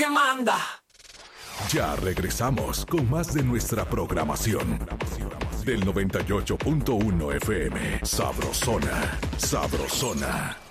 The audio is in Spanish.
que manda. Ya regresamos con más de nuestra programación. Del 98.1 FM. Sabrosona. Sabrosona.